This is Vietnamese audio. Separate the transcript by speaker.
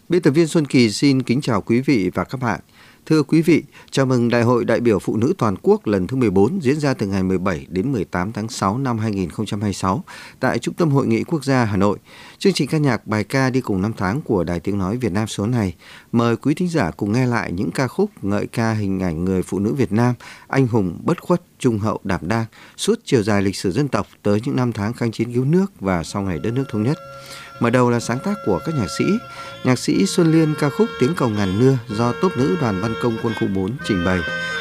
Speaker 1: Biên tập viên Xuân Kỳ xin kính chào quý vị và các bạn. Thưa quý vị, chào mừng Đại hội đại biểu Phụ nữ Toàn quốc lần thứ 14 diễn ra từ ngày 17 đến 18 tháng 6 năm 2026 tại Trung tâm Hội nghị Quốc gia Hà Nội. Chương trình ca nhạc bài ca đi cùng năm tháng của Đài Tiếng Nói Việt Nam số này mời quý thính giả cùng nghe lại những ca khúc ngợi ca hình ảnh người phụ nữ Việt Nam anh hùng, bất khuất, trung hậu, đảm đang suốt chiều dài lịch sử dân tộc tới những năm tháng kháng chiến cứu nước và sau ngày đất nước thống nhất. Mở đầu là sáng tác của các nhạc sĩ Xuân Liên ca khúc Tiếng Cầu Ngàn Nưa do tốp nữ đoàn văn công quân khu 4 trình bày.